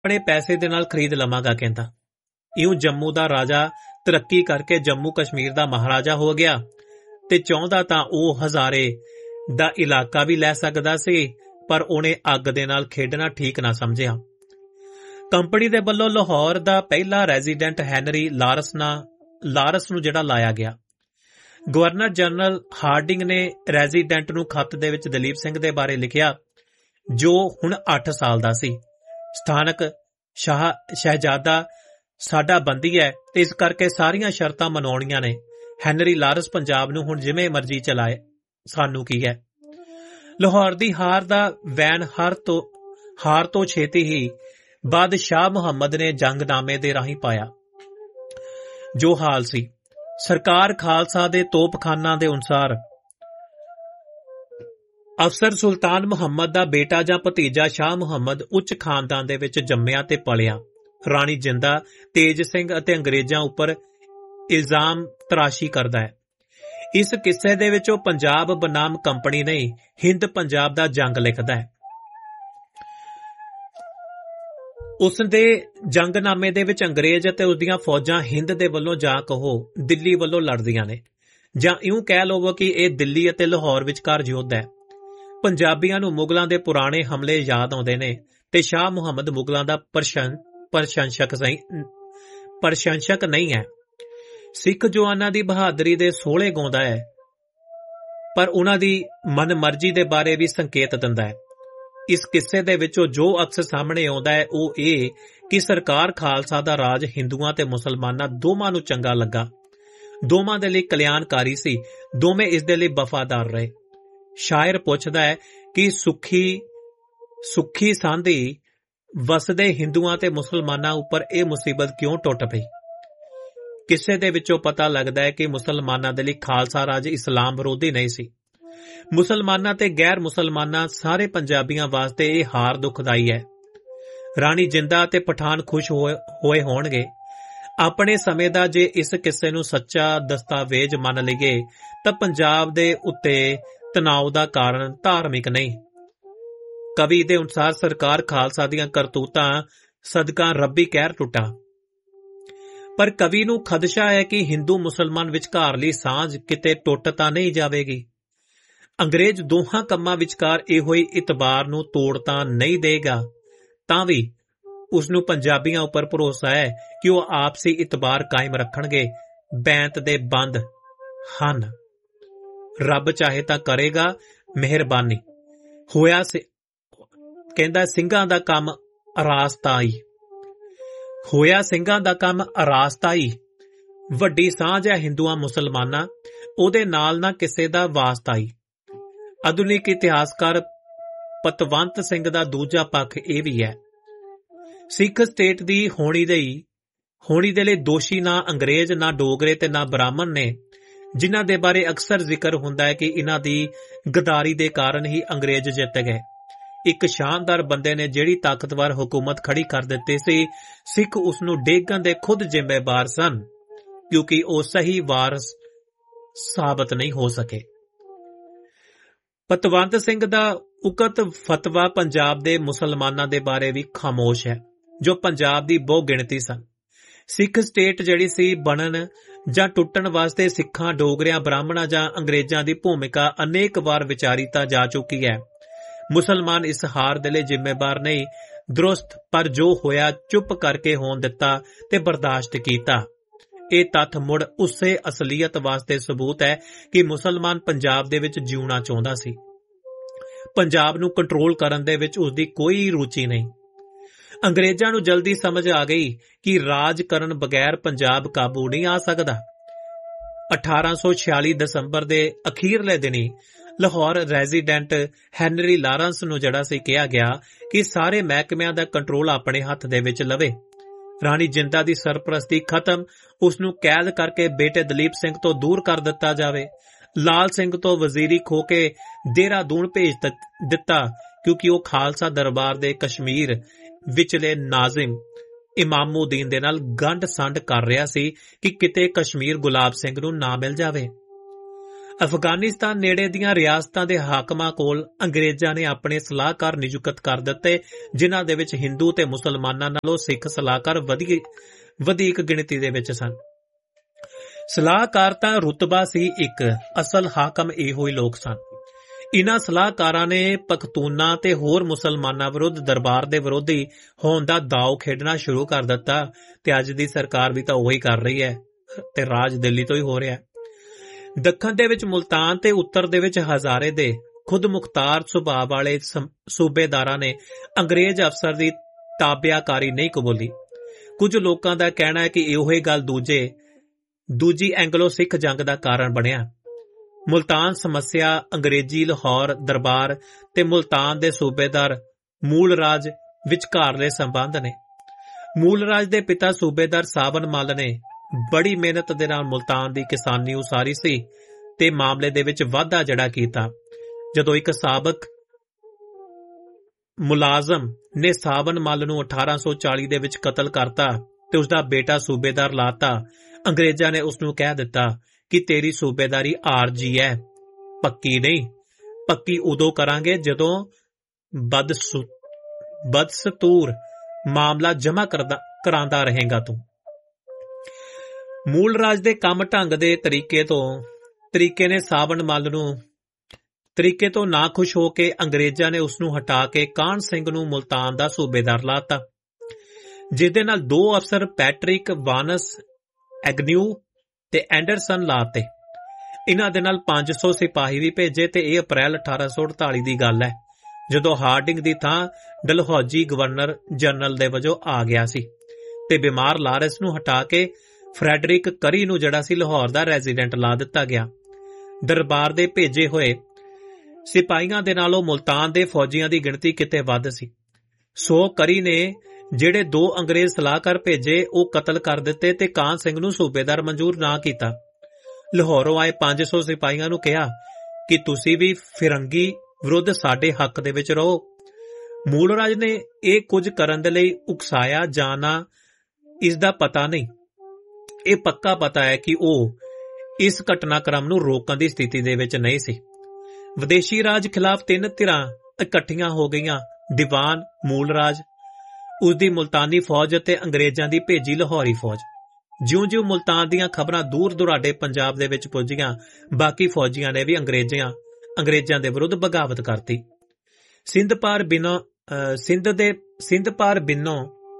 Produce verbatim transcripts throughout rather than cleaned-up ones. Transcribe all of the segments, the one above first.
ਆਪਣੇ ਪੈਸੇ ਦੇ ਨਾਲ ਖਰੀਦ ਲਵਾਂਗਾ ਕਹਿੰਦਾ। ਇਉਂ ਜੰਮੂ ਦਾ ਰਾਜਾ ਤਰੱਕੀ ਕਰਕੇ ਜੰਮੂ ਕਸ਼ਮੀਰ ਦਾ ਮਹਾਰਾਜਾ ਹੋ ਗਿਆ ਤੇ ਚਾਹੁੰਦਾ ਤਾਂ ਉਹ ਹਜ਼ਾਰੇ ਦਾ ਇਲਾਕਾ ਵੀ ਲੈ ਸਕਦਾ ਸੀ, ਪਰ ਉਹਨੇ ਅੱਗ ਦੇ ਨਾਲ ਖੇਡਣਾ ਠੀਕ ਨਾ ਸਮਝਿਆ। ਕੰਪਨੀ ਦੇ ਵੱਲੋਂ ਲਾਹੌਰ ਦਾ ਪਹਿਲਾ ਰੈਜ਼ੀਡੈਂਟ ਹੈਨਰੀ ਲਾਰਸ ਨਾ ਲਾਰਸ ਨੂੰ ਜਿਹੜਾ ਲਾਇਆ ਗਿਆ। ਗਵਰਨਰ ਜਨਰਲ ਹਾਰਡਿੰਗ ਨੇ ਰੈਜ਼ੀਡੈਂਟ ਨੂੰ ਖੱਤ ਦੇ ਵਿੱਚ ਦਲੀਪ ਸਿੰਘ ਦੇ ਬਾਰੇ ਲਿਖਿਆ, ਜੋ ਹੁਣ ਅੱਠ ਸਾਲ ਦਾ ਸੀ। ਸਥਾਨਕ ਸ਼ਾਹ ਸ਼ਹਿਜ਼ਾਦਾ ਸਾਡਾ ਬੰਦੀ ਹੈ ਤੇ ਇਸ ਕਰਕੇ ਸਾਰੀਆਂ ਸ਼ਰਤਾਂ ਮਨਾਉਣੀਆਂ ਨੇ। ਹੈਨਰੀ ਲਾਰਸ ਪੰਜਾਬ ਨੂੰ ਹੁਣ ਜਿਵੇਂ ਮਰਜ਼ੀ ਚਲਾਏ, ਸਾਨੂੰ ਕੀ ਹੈ। ਲਾਹੌਰ ਦੀ ਹਾਰ ਦਾ ਵੈਨ ਹਰ ਤੋਂ ਹਾਰ ਤੋਂ ਛੇਤੀ ਹੀ ਬਾਅਦ ਸ਼ਾਹ ਮੁਹੰਮਦ ਨੇ ਜੰਗਨਾਮੇ ਦੇ ਰਾਹੀਂ ਪਾਇਆ। ਜੋ ਹਾਲ ਸੀ, ਸਰਕਾਰ ਖਾਲਸਾ ਦੇ ਤੋਪਖਾਨਾ ਦੇ ਅਨੁਸਾਰ ਅਫਸਰ ਸੁਲਤਾਨ ਮੁਹੰਮਦ ਦਾ ਬੇਟਾ ਜਾਂ ਭਤੀਜਾ ਸ਼ਾਹ ਮੁਹੰਮਦ ਉੱਚ ਖਾਨਦਾਨ ਦੇ ਵਿੱਚ ਜੰਮਿਆ ਤੇ ਪਲਿਆ। ਰਾਣੀ ਜਿੰਦਾ ਤੇਜ ਸਿੰਘ ਅਤੇ ਅੰਗਰੇਜ਼ਾਂ ਉੱਪਰ ਇਲਜ਼ਾਮ ਤਰਾਸ਼ੀ ਕਰਦਾ ਹੈ। ਇਸ ਕਿੱਸੇ ਦੇ ਵਿੱਚ ਉਹ ਪੰਜਾਬ ਬਨਾਮ ਕੰਪਨੀ ਨਹੀਂ, ਹਿੰਦ ਪੰਜਾਬ ਦਾ ਜੰਗ ਲਿਖਦਾ ਹੈ। ਉਸ ਦੇ ਜੰਗਨਾਮੇ ਦੇ ਵਿੱਚ ਅੰਗਰੇਜ਼ ਅਤੇ ਉਸਦੀਆਂ ਫੌਜਾਂ ਹਿੰਦ ਦੇ ਵੱਲੋਂ ਜਾਂ ਕਹੋ ਦਿੱਲੀ ਵੱਲੋਂ ਲੜਦੀਆਂ ਨੇ, ਜਾਂ ਇਉਂ ਕਹਿ ਲਵੋ ਕਿ ਇਹ ਦਿੱਲੀ ਅਤੇ ਲਾਹੌਰ ਵਿਚਕਾਰ ਯੁੱਧ ਹੈ। ਪੰਜਾਬੀਆਂ ਨੂੰ ਮੁਗਲਾਂ ਦੇ ਪੁਰਾਣੇ ਹਮਲੇ ਯਾਦ ਆਉਂਦੇ ਨੇ ਤੇ ਸ਼ਾਹ ਮੁਹੰਮਦ ਮੁਗਲਾਂ ਦਾ ਪ੍ਰਸ਼ੰਸਕ ਪ੍ਰਸ਼ੰਸਕ ਨਹੀਂ ਹੈ। ਸਿੱਖ ਜਵਾਨਾਂ ਦੀ ਬਹਾਦਰੀ ਦੇ ਸੋਹਲੇ ਗਾਉਂਦਾ ਹੈ, ਪਰ ਉਹਨਾਂ ਦੀ ਮਨਮਰਜ਼ੀ ਦੇ ਬਾਰੇ ਵੀ ਸੰਕੇਤ ਦਿੰਦਾ ਹੈ। ਇਸ ਕਿੱਸੇ ਦੇ ਵਿੱਚੋਂ ਜੋ ਅਕਸ ਸਾਹਮਣੇ ਆਉਂਦਾ ਹੈ ਉਹ ਇਹ ਕਿ ਸਰਕਾਰ ਖਾਲਸਾ ਦਾ ਰਾਜ ਹਿੰਦੂਆਂ ਤੇ ਮੁਸਲਮਾਨਾਂ ਦੋਵਾਂ ਨੂੰ ਚੰਗਾ ਲੱਗਾ, ਦੋਵਾਂ ਦੇ ਲਈ ਕਲਿਆਣਕਾਰੀ ਸੀ, ਦੋਵੇਂ ਇਸ ਦੇ ਲਈ ਵਫਾਦਾਰ ਰਹੇ। ਸ਼ਾਇਰ ਪੁੱਛਦਾ ਹੈ ਕਿ ਸੁਖੀ ਸੁਖੀ ਸਾਂਝੀ ਵਸਦੇ ਹਿੰਦੂਆਂ ਤੇ ਮੁਸਲਮਾਨਾਂ ਉੱਪਰ ਇਹ ਮੁਸੀਬਤ ਕਿਉਂ ਟੁੱਟ ਪਈ। ਕਿੱਸੇ ਦੇ ਵਿੱਚੋਂ ਪਤਾ ਲੱਗਦਾ ਹੈ ਕਿ ਮੁਸਲਮਾਨਾਂ ਦੇ ਲਈ ਖਾਲਸਾ ਰਾਜ ਇਸਲਾਮ ਵਿਰੋਧੀ ਨਹੀਂ ਸੀ। ਮੁਸਲਮਾਨਾਂ ਤੇ ਗੈਰ ਮੁਸਲਮਾਨਾਂ ਸਾਰੇ ਪੰਜਾਬੀਆਂ ਵਾਸਤੇ ਇਹ ਹਾਰ ਦੁਖਦਾਈ ਹੈ। ਰਾਣੀ ਜਿੰਦਾ ਅਤੇ ਪਠਾਨ ਖੁਸ਼ ਹੋਏ ਹੋਣਗੇ। ਆਪਣੇ ਸਮੇਂ ਦਾ ਜੇ ਇਸ ਕਿੱਸੇ ਨੂੰ ਸੱਚਾ ਦਸਤਾਵੇਜ਼ ਮੰਨ ਲਈਏ ਤਾਂ ਪੰਜਾਬ ਦੇ ਉੱਤੇ ਤਣਾਅ ਦਾ ਕਾਰਨ ਧਾਰਮਿਕ ਨਹੀਂ। ਕਵੀ ਦੇ ਅਨੁਸਾਰ ਸਰਕਾਰ ਖਾਲਸਾ ਦੀਆਂ ਕਰਤੂਤਾਂ ਸਦਕਾ ਰੱਬੀ ਕਹਿਰ ਟੁੱਟਾ, ਪਰ ਕਵੀ ਨੂੰ ਖਦਸ਼ਾ ਹੈ ਕਿ ਹਿੰਦੂ ਮੁਸਲਮਾਨ ਵਿਚਕਾਰਲੀ ਸਾਂਝ ਕਿਤੇ ਟੁੱਟ ਤਾਂ ਨਹੀਂ ਜਾਵੇਗੀ। ਅੰਗਰੇਜ਼ ਦੋਹਾਂ ਕੰਮਾਂ ਵਿਚਕਾਰ ਇਹੋ ਹੀ ਇਤਬਾਰ ਨੂੰ ਤੋੜ ਤਾਂ ਨਹੀਂ ਦੇਗਾ, ਤਾਂ ਵੀ ਉਸ ਨੂੰ ਪੰਜਾਬੀਆਂ ਉੱਪਰ ਭਰੋਸਾ ਹੈ ਕਿ ਉਹ ਆਪਸੀ ਇਤਬਾਰ ਕਾਇਮ ਰੱਖਣਗੇ। ਬੈਂਤ ਦੇ ਬੰਦ ਹਨ, ਰੱਬ ਚਾਹੇ ਤਾਂ ਕਰੇਗਾ ਮਿਹਰਬਾਨੀ। ਹੋਇਆ ਕਹਿੰਦਾ ਸਿੰਘਾਂ ਦਾ ਕੰਮ ਅਰਾਸਤਾਈ ਹੋਇਆ ਸਿੰਘਾਂ ਦਾ ਕੰਮ ਅਰਾਸਤਾਈ ਵੱਡੀ ਸਾਂਝ ਹੈ ਹਿੰਦੂਆਂ ਮੁਸਲਮਾਨਾਂ, ਉਹਦੇ ਨਾਲ ਨਾ ਕਿਸੇ ਦਾ ਵਾਸਤਾਈ। ਆਧੁਨਿਕ ਇਤਿਹਾਸਕਾਰ ਪਤਵੰਤ ਸਿੰਘ ਦਾ ਦੂਜਾ ਪੱਖ ਇਹ ਵੀ ਹੈ, ਸਿੱਖ ਸਟੇਟ ਦੀ ਹੋਣੀ ਦੇ ਹੋਣੀ ਦੇ ਲਈ ਦੋਸ਼ੀ ਨਾ ਅੰਗਰੇਜ਼, ਨਾ ਡੋਗਰੇ ਤੇ ਨਾ ਬ੍ਰਾਹਮਣ ਨੇ, ਜਿਨ੍ਹਾਂ ਦੇ ਬਾਰੇ ਅਕਸਰ ਜ਼ਿਕਰ ਹੁੰਦਾ ਹੈ ਕਿ ਇਹਨਾਂ ਦੀ ਗਦਾਰੀ ਦੇ ਕਾਰਨ ਹੀ ਅੰਗਰੇਜ਼ ਜਿੱਤ ਗਏ। ਇੱਕ ਸ਼ਾਨਦਾਰ ਬੰਦੇ ਨੇ ਜਿਹੜੀ ਤਾਕਤਵਰ ਹੁਕੂਮਤ ਖੜੀ ਕਰ ਦਿੱਤੀ ਸੀ, ਸਿੱਖ ਉਸ ਨੂੰ ਡੇਗਣ ਦੇ ਖੁਦ ਜ਼ਿੰਮੇਵਾਰ ਸਨ, ਕਿਉਂਕਿ ਉਹ ਸਹੀ ਵਾਰਸ ਸਾਬਤ ਨਹੀਂ ਹੋ ਸਕੇ। ਪਤਵੰਤ ਸਿੰਘ ਦਾ ਉਕਤ ਫਤਵਾ ਪੰਜਾਬ ਦੇ ਮੁਸਲਮਾਨਾਂ ਦੇ ਬਾਰੇ ਵੀ ਖਾਮੋਸ਼ ਹੈ, ਜੋ ਪੰਜਾਬ ਦੀ ਬਹੁ ਗਿਣਤੀ ਸਨ। ਸਿੱਖ ਸਟੇਟ ਜਿਹੜੀ ਸੀ ਬਣਨ ਜਾਂ ਟੁੱਟਣ ਵਾਸਤੇ ਸਿੱਖਾਂ, ਡੋਗਰਿਆਂ, ਬ੍ਰਾਹਮਣਾਂ ਜਾਂ ਅੰਗਰੇਜ਼ਾਂ ਦੀ ਭੂਮਿਕਾ ਅਨੇਕ ਵਾਰ ਵਿਚਾਰੀ ਤਾਂ ਜਾ ਚੁੱਕੀ ਹੈ। ਮੁਸਲਮਾਨ ਇਸ ਹਾਰ ਦੇ ਲਈ ਜ਼ਿੰਮੇਵਾਰ ਨਹੀਂ, ਦਰੁਸਤ, ਪਰ ਜੋ ਹੋਇਆ ਚੁੱਪ ਕਰਕੇ ਹੋਣ ਦਿੱਤਾ ਤੇ ਬਰਦਾਸ਼ਤ ਕੀਤਾ। ਇਹ ਤੱਥ ਮੁੜ ਉਸੇ ਅਸਲੀਅਤ ਵਾਸਤੇ ਸਬੂਤ ਹੈ ਕਿ ਮੁਸਲਮਾਨ ਪੰਜਾਬ ਦੇ ਵਿੱਚ ਜਿਉਣਾ ਚਾਹੁੰਦਾ ਸੀ। ਪੰਜਾਬ ਨੂੰ ਕੰਟਰੋਲ ਕਰਨ ਦੇ ਵਿੱਚ ਉਸਦੀ ਕੋਈ ਰੁਚੀ ਨਹੀਂ। ਅੰਗਰੇਜ਼ਾਂ ਨੂੰ ਜਲਦੀ ਸਮਝ ਆ ਗਈ ਕਿ ਰਾਜ ਕਰਨ ਬਗੈਰ ਪੰਜਾਬ ਕਾਬੂ ਨਹੀਂ ਆ ਸਕਦਾ। ਅਠਾਰਾਂ ਸੌ ਛਿਆਲੀ ਦਸੰਬਰ ਦੇ ਅਖੀਰਲੇ ਦਿਨੀ ਲਾਹੌਰ ਰੈਜ਼ੀਡੈਂਟ ਹੈਨਰੀ ਲਾਰੈਂਸ ਨੂੰ ਜਿਹੜਾ ਸੀ ਕਿਹਾ ਗਿਆ ਕਿ ਸਾਰੇ ਮਹਿਕਮਿਆਂ ਦਾ ਕੰਟਰੋਲ ਆਪਣੇ ਹੱਥ ਦੇ ਵਿੱਚ ਲਵੇ। ਰਾਣੀ ਜਿੰਦਾ ਦੀ ਸਰਪ੍ਰਸਤੀ ਖਤਮ, ਉਸ ਨੂੰ ਕੈਦ ਕਰਕੇ ਬੇਟੇ ਦਲੀਪ ਸਿੰਘ ਤੋਂ ਦੂਰ ਕਰ ਦਿੱਤਾ ਜਾਵੇ। ਲਾਲ ਸਿੰਘ ਤੋਂ ਵਜ਼ੀਰੀ ਖੋ ਕੇ ਦੇਹਰਾਦੂਨ ਭੇਜ ਦਿੱਤਾ, ਕਿਉਂਕਿ ਉਹ ਖਾਲਸਾ ਦਰਬਾਰ ਦੇ ਕਸ਼ਮੀਰ ਵਿਚਲੇ ਨਾਜ਼ਿਮ ਇਮਾਮੂਦੀਨ ਦੇ ਨਾਲ ਗੰਢ ਸੰਢ ਕਰ ਰਿਹਾ ਸੀ ਕਿ ਕਿਤੇ ਕਸ਼ਮੀਰ ਗੁਲਾਬ ਸਿੰਘ ਨੂੰ ਨਾ ਮਿਲ ਜਾਵੇ। ਅਫਗਾਨਿਸਤਾਨ ਨੇੜੇ ਦੀਆਂ ਰਿਆਸਤਾਂ ਦੇ ਹਾਕਮਾਂ ਕੋਲ ਅੰਗਰੇਜ਼ਾਂ ਨੇ ਆਪਣੇ ਸਲਾਹਕਾਰ ਨਿਯੁਕਤ ਕਰ ਦਿੱਤੇ, ਜਿਨ੍ਹਾਂ ਦੇ ਵਿੱਚ ਹਿੰਦੂ ਤੇ ਮੁਸਲਮਾਨਾਂ ਨਾਲੋਂ ਸਿੱਖ ਸਲਾਹਕਾਰ ਵਧੀਕ ਗਿਣਤੀ ਦੇ ਵਿੱਚ ਸਨ। ਸਲਾਹਕਾਰ ਤਾਂ ਰੁਤਬਾ ਸੀ ਇੱਕ, ਅਸਲ ਹਾਕਮ ਇਹੋ ਹੀ ਲੋਕ ਸਨ। ਇਨ੍ਹਾਂ ਸਲਾਹਕਾਰਾਂ ਨੇ ਪਖਤੂਨਾਂ ਤੇ ਹੋਰ ਮੁਸਲਮਾਨਾਂ ਵਿਰੁੱਧ ਦਰਬਾਰ ਦੇ ਵਿਰੋਧੀ ਹੋਣ ਦਾ ਦਾਅਵ ਖੇਡਣਾ ਸ਼ੁਰੂ ਕਰ ਦਿੱਤਾ, ਤੇ ਅੱਜ ਦੀ ਸਰਕਾਰ ਵੀ ਤਾਂ ਉਹੀ ਕਰ ਰਹੀ ਹੈ ਤੇ ਰਾਜ ਦਿੱਲੀ ਤੋਂ ਹੀ ਹੋ ਰਿਹਾ ਹੈ। ਦੱਖਣ ਦੇ ਵਿੱਚ ਮੁਲਤਾਨ ਤੇ ਉੱਤਰ ਦੇ ਵਿੱਚ ਹਜ਼ਾਰੇ ਦੇ ਖੁਦ ਮੁਖਤਾਰ ਸੁਭਾਅ ਵਾਲੇ ਸੂਬੇਦਾਰਾਂ ਨੇ ਅੰਗਰੇਜ਼ ਅਫਸਰ ਦੀ ਤਾਬਿਆਕਾਰੀ ਨਹੀਂ ਕਬੂਲੀ। ਕੁਝ ਲੋਕਾਂ ਦਾ ਕਹਿਣਾ ਹੈ ਕਿ ਇਹੋ ਹੀ ਗੱਲ ਦੂਜੇ ਦੂਜੀ ਐਂਗਲੋ ਸਿੱਖ ਜੰਗ ਦਾ ਕਾਰਨ ਬਣਿਆ। ਮੁਲਤਾਨ ਸਮੱਸਿਆ ਅੰਗਰੇਜ਼ੀ ਲਾਹੌਰ ਦਰਬਾਰ ਤੇ ਮੁਲਤਾਨ ਦੇ ਸੂਬੇਦਾਰ ਮੂਲ ਰਾਜ ਵਿਚਕਾਰਲੇ ਸੰਬੰਧ ਨੇ। ਮੂਲ ਰਾਜ ਦੇ ਪਿਤਾ ਸੂਬੇਦਾਰ ਸਾਬਨ ਮੱਲ ਨੇ ਬੜੀ ਮਿਹਨਤ ਦੇ ਨਾਲ ਮੁਲਤਾਨ ਦੀ ਕਿਸਾਨੀ ਉਸਾਰੀ ਸੀ ਤੇ ਮਾਮਲੇ ਦੇ ਵਿੱਚ ਵਾਧਾ ਜੜਾ ਕੀਤਾ। ਜਦੋਂ ਇੱਕ ਸਾਬਕ ਮੁਲਾਜ਼ਮ ਨੇ ਸਾਬਨ ਮੱਲ ਨੂੰ ਅਠਾਰਾਂ ਸੌ ਚਾਲੀ ਦੇ ਵਿੱਚ ਕਤਲ ਕਰਤਾ ਤੇ ਉਸਦਾ ਬੇਟਾ ਸੂਬੇਦਾਰ ਲਾਤਾ, ਅੰਗਰੇਜ਼ਾਂ ਨੇ ਉਸਨੂੰ ਕਹਿ ਦਿੱਤਾ ਕਿ ਤੇਰੀ ਸੂਬੇਦਾਰੀ ਆਰਜੀ ਹੈ, ਪੱਕੀ ਨਹੀਂ। ਪੱਕੀ ਉਦੋਂ ਕਰਾਂਗੇ ਜਦੋਂ ਬਦਸੂ ਬਦਸਤੂਰ ਮਾਮਲਾ ਜਮ੍ਹਾਂ ਕਰਾਂਦਾ ਰਹੇਗਾ ਤੂੰ। ਮੂਲ ਰਾਜ ਦੇ ਕੰਮ ਢੰਗ ਦੇ ਤਰੀਕੇ ਤੋਂ ਤਰੀਕੇ ਨੇ ਸਾਬਨ ਮੱਲ ਨੂੰ ਤਰੀਕੇ ਤੋਂ ਨਾ ਖੁਸ਼ ਹੋ ਕੇ ਅੰਗਰੇਜ਼ਾਂ ਨੇ ਉਸ ਨੂੰ ਹਟਾ ਕੇ ਕਾਹਨ ਸਿੰਘ ਨੂੰ ਮੁਲਤਾਨ ਦਾ ਸੂਬੇਦਾਰ ਲਾਤਾ, ਜਿਹਦੇ ਨਾਲ ਦੋ ਅਫਸਰ ਪੈਟਰਿਕ ਵਾਨਸ ਐਗਨਿਊ ਤੇ ਐਂਡਰਸਨ ਲਾਤੇ। ਇਹਨਾਂ ਦੇ ਨਾਲ ਪੰਜ ਸੌ ਸਿਪਾਹੀ ਵੀ ਭੇਜੇ ਤੇ ਇਹ ਅਪ੍ਰੈਲ ਅਠਾਰਾਂ ਸੌ ਅੜਤਾਲੀ ਦੀ ਗੱਲ ਹੈ, ਜਦੋਂ ਹਾਰਡਿੰਗ ਦੀ ਥਾਂ ਡਲਹੌਜੀ ਗਵਰਨਰ ਜਨਰਲ ਦੇ ਵਜੋਂ ਆ ਗਿਆ ਸੀ ਤੇ ਬਿਮਾਰ ਲਾਰੈਂਸ ਨੂੰ ਹਟਾ ਕੇ ਫਰੈਡਰਿਕ ਕਰੀ ਨੂੰ ਜਿਹੜਾ ਸੀ ਲਾਹੌਰ ਦਾ ਰੈਜ਼ੀਡੈਂਟ ਲਾ ਦਿੱਤਾ ਗਿਆ। ਦਰਬਾਰ ਦੇ ਭੇਜੇ ਹੋਏ ਸਿਪਾਹੀਆਂ ਦੇ ਨਾਲੋਂ ਮੁਲਤਾਨ ਦੇ ਫੌਜੀਆਂ ਦੀ ਗਿਣਤੀ ਕਿਤੇ ਵੱਧ ਸੀ। ਸੋ ਕਰੀ ਨੇ ਜਿਹੜੇ ਦੋ ਅੰਗਰੇਜ਼ ਸਲਾਹਕਾਰ ਭੇਜੇ ਉਹ ਕਤਲ ਕਰ ਦਿੱਤੇ ਤੇ ਕਾਹਨ ਸਿੰਘ ਨੂੰ ਸੂਬੇਦਾਰ ਮਨਜ਼ੂਰ ਨਾ ਕੀਤਾ। ਲਾਹੌਰੋਂ ਆਏ ਪੰਜ ਸੌ ਸਿਪਾਹੀਆਂ ਨੂੰ ਕਿਹਾ ਕਿ ਤੁਸੀਂ ਵੀ ਫਿਰੰਗੀ ਵਿਰੁੱਧ ਸਾਡੇ ਹੱਕ ਦੇ ਵਿੱਚ ਰਹੋ। ਮੂਲ ਰਾਜ ਨੇ ਇਹ ਕੁਝ ਕਰਨ ਦੇ ਲਈ ਉਕਸਾਇਆ ਜਾਂ ਨਾ, ਇਸ ਦਾ ਪਤਾ ਨਹੀਂ। ਇਹ ਪੱਕਾ ਪਤਾ ਹੈ ਕਿ ਉਹ ਇਸ ਘਟਨਾਕ੍ਰਮ ਨੂੰ ਰੋਕਣ ਦੀ ਸਥਿਤੀ ਦੇ ਵਿੱਚ ਨਹੀਂ ਸੀ। ਵਿਦੇਸ਼ੀ ਰਾਜ ਖਿਲਾਫ ਤਿੰਨ ਧਿਰਾਂ ਇਕੱਠੀਆਂ ਹੋ ਗਈਆਂ, ਦੀਵਾਨ, ਮੂਲ ਰਾਜ, ਉਸਦੀ ਮੁਲਤਾਨੀ ਫੌਜ ਅਤੇ ਅੰਗਰੇਜ਼ਾਂ ਦੀ ਭੇਜੀ ਲਾਹੌਰੀ ਫੌਜ। ਜਿਉਂ-ਜਿਉਂ ਮੁਲਤਾਨ ਦੀਆਂ ਖਬਰਾਂ ਦੂਰ ਦੁਰਾਡੇ ਪੰਜਾਬ ਦੇ ਵਿੱਚ ਪੁੱਜੀਆਂ, ਬਾਕੀ ਫੌਜੀਆਂ ਨੇ ਵੀ ਅੰਗਰੇਜ਼ਾਂ ਅੰਗਰੇਜ਼ਾਂ ਦੇ ਵਿਰੁੱਧ ਬਗਾਵਤ ਕਰਤੀ। ਸਿੰਧ ਪਾਰ ਬਿਨੋ ਸਿੰਧ ਦੇ ਸਿੰਧ ਪਾਰ ਬਿਨੋ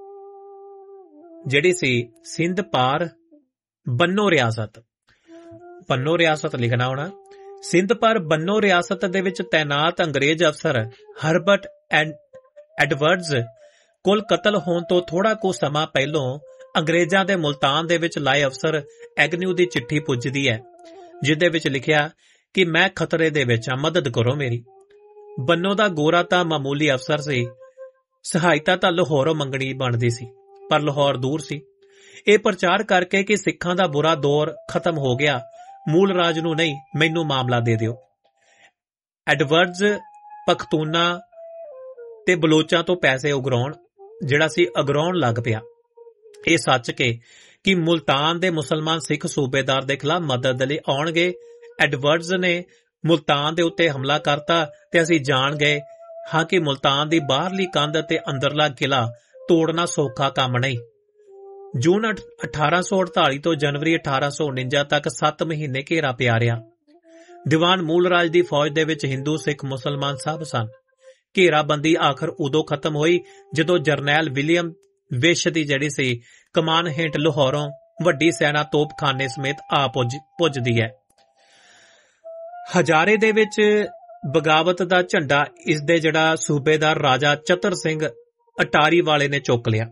ਜਿਹੜੀ ਸੀ ਸਿੰਧ ਪਾਰ ਬੰਨੋ ਰਿਆਸਤ ਬੰਨੋ ਰਿਆਸਤ ਲਿਖਣਾ ਹੋਣਾ ਸਿੰਧ ਪਰ ਬੰਨੋ ਰਿਆਸਤ ਦੇ ਵਿੱਚ ਤੈਨਾਤ ਅੰਗਰੇਜ਼ ਅਫਸਰ ਹਰਬਰਟ ਐਡਵਰਡਜ਼ ਕੋਲ ਕਤਲ ਹੋਣ ਤੋਂ ਥੋੜਾ ਕੁ ਸਮਾਂ ਪਹਿਲੋਂ ਅੰਗਰੇਜ਼ਾਂ ਦੇ ਮੁਲਤਾਨ ਦੇ ਵਿੱਚ ਲਾਏ ਅਫਸਰ ਐਗਨਿਊ ਦੀ ਚਿੱਠੀ ਪੁੱਜਦੀ ਹੈ, ਜਿਹਦੇ ਵਿੱਚ ਲਿਖਿਆ ਕਿ ਮੈਂ ਖਤਰੇ ਦੇ ਵਿੱਚ ਹਾਂ, ਮਦਦ ਕਰੋ ਮੇਰੀ। ਬੰਨੋ ਦਾ ਗੋਰਾ ਤਾਂ ਮਾਮੂਲੀ ਅਫਸਰ ਸੀ, ਸਹਾਇਤਾ ਤਾਂ ਲਾਹੌਰੋਂ ਮੰਗਣੀ ਬਣਦੀ ਸੀ, ਪਰ ਲਾਹੌਰ ਦੂਰ ਸੀ। ਇਹ ਪ੍ਰਚਾਰ ਕਰਕੇ ਕਿ ਸਿੱਖਾਂ ਦਾ ਬੁਰਾ ਦੌਰ ਖਤਮ ਹੋ ਗਿਆ, ਮੂਲ ਰਾਜ ਨੂੰ ਨਹੀਂ ਮੈਨੂੰ ਮਾਮਲਾ ਦੇ ਦਿਓ। ਐਡਵਰਡਜ਼ ਪਖਤੂਨਾ ਤੇ ਬਲੋਚਾਂ ਤੋਂ ਪੈਸੇ ਉਗਰਾਉਣ ਜਿਹੜਾ ਸੀ ਅਗਰਾਉਣ ਲੱਗ ਪਿਆ। ਇਹ ਸੱਚ ਕੇ ਕਿ ਮੁਲਤਾਨ ਦੇ ਮੁਸਲਮਾਨ ਸਿੱਖ ਸੂਬੇਦਾਰ ਦੇ ਖਿਲਾਫ ਮਦਦ ਲਈ ਆਉਣਗੇ। ਐਡਵਰਡਜ਼ ਨੇ ਮੁਲਤਾਨ ਦੇ ਉੱਤੇ ਹਮਲਾ ਕਰਤਾ ਤੇ ਅਸੀਂ ਜਾਣ ਗਏ ਹਾਂ ਕਿ ਮੁਲਤਾਨ ਦੀ ਬਾਹਰਲੀ ਕੰਧ ਅਤੇ ਅੰਦਰਲਾ ਕਿਲਾ ਤੋੜਨਾ ਸੌਖਾ ਕੰਮ ਨਹੀਂ। ਜੂਨ ਅਠਾਰਾਂ ਸੌ ਅੜਤਾਲੀ ਤੋਂ ਜਨਵਰੀ ਅਠਾਰਾਂ ਸੌ ਉਨੰਜਾ ਤੱਕ ਸੱਤ ਮਹੀਨੇ ਘੇਰਾ ਪਿਆ ਰਿਹਾ। ਦੀਵਾਨ ਮੂਲ ਰਾਜ ਦੀ ਫੌਜ ਦੇ ਵਿੱਚ ਹਿੰਦੂ ਸਿੱਖ ਮੁਸਲਮਾਨ ਸਭ ਸਨ। ਘੇਰਾਬੰਦੀ ਆਖਰ ਉਦੋਂ ਖਤਮ ਹੋਈ ਜਦੋਂ ਜਰਨੈਲ ਵਿਲੀਅਮ ਵਿਸ਼ ਦੀ ਜਿਹੜੀ ਸੀ ਕਮਾਨ ਹੇਠ ਲਾਹੌਰੋਂ ਵੱਡੀ ਸੈਨਾ ਤੋਪਖਾਨੇ ਸਮੇਤ ਆ ਪੁੱਜਦੀ ਹੈ। ਹਜ਼ਾਰੇ ਦੇ ਵਿੱਚ ਬਗਾਵਤ ਦਾ ਝੰਡਾ ਇਸ ਦੇ ਜਿਹੜਾ ਸੂਬੇਦਾਰ ਰਾਜਾ ਚਤਰ ਸਿੰਘ ਅਟਾਰੀ ਵਾਲੇ ਨੇ ਚੁੱਕ ਲਿਆ।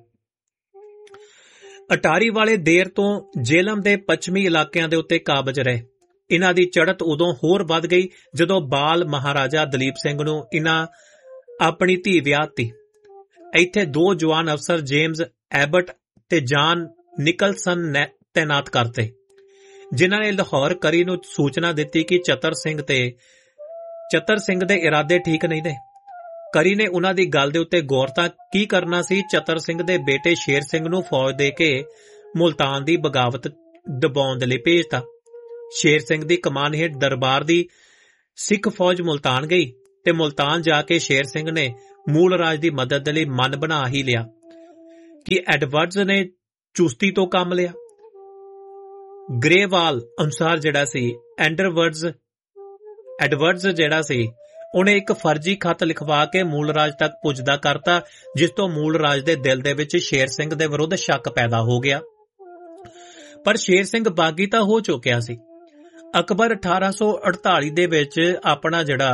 ਅਟਾਰੀ ਵਾਲੇ ਦੇਰ ਤੋਂ ਜੇਲਮ ਦੇ ਪੱਛਮੀ ਇਲਾਕਿਆਂ ਦੇ ਉੱਤੇ ਕਾਬਜ ਰਹੇ। ਇਹਨਾਂ ਦੀ ਚੜ੍ਹਤ ਉਦੋਂ ਹੋਰ ਵੱਧ ਗਈ ਜਦੋਂ ਬਾਲ ਮਹਾਰਾਜਾ ਦਲੀਪ ਸਿੰਘ ਨੂੰ ਇਹਨਾਂ ਆਪਣੀ ਧੀ ਵਿਆਹਤੀ। ਇੱਥੇ ਦੋ ਜਵਾਨ ਅਫਸਰ ਜੇਮਜ਼ ਐਬਟ ਤੇ ਜਾਨ ਨਿਕਲਸਨ ਨੇ ਤੈਨਾਤ ਕਰਤੇ, ਜਿਨ੍ਹਾਂ ਨੇ ਲਾਹੌਰ ਕਰੀ ਨੂੰ ਸੂਚਨਾ ਦਿੱਤੀ ਕਿ ਚਤਰ ਸਿੰਘ ਤੇ ਚਤਰ ਸਿੰਘ ਦੇ ਇਰਾਦੇ ਠੀਕ ਨਹੀਂ ਨੇ। ਕਰੀ ਨੇ ਉਹਨਾਂ ਦੀ ਗੱਲ ਦੇ ਉੱਤੇ ਗੌਰ ਤਾਂ ਕੀ ਕਰਨਾ ਸੀ, ਚਤਰ ਸਿੰਘ ਦੇ ਬੇਟੇ ਸ਼ੇਰ ਸਿੰਘ ਨੂੰ ਫੌਜ ਦੇ ਕੇ ਮੁਲਤਾਨ ਦੀ ਬਗਾਵਤ ਦਬਾਉਣ ਦੇ ਲਈ ਭੇਜਤਾ। शेर सिंह दी कमान हेठ दरबार दी सिख फौज मुल्तान गई ते मुल्तान जाके शेर सिंह ने मूल राज दी मदद लई मन बना ही लिया कि एडवर्ड्स ने चुस्ती तो काम लिया। ग्रेवाल अनुसार जिहड़ा सी एंडरवर्ड्स एडवर्ड्स जिहड़ा सी उन्हें एक फर्जी खत लिखवा के मूल राज तक पुजदा करता, जिस तो मूल राज दे दिल दे विच शेर सिंह दे विरुद्ध शक पैदा हो गया। पर शेर सिंह बागी तां हो चुकिया सी। अकबर अठारह सौ अड़ताली दे विच अपना जिहड़ा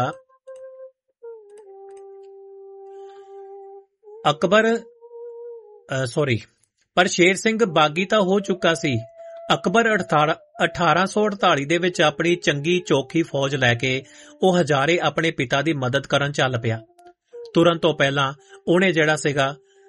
अकबर सॉरी पर शेर सिंह बागी तां हो चुका सी। अकबर अठारह सौ अड़ताली दे विच अपनी चंगी चौखी फौज लैके ਉਹ हजारे अपने पिता दी मदद करन चल पिया। तुरंत तो पहला ਉਹਨੇ ਜਿਹੜਾ ਸੀਗਾ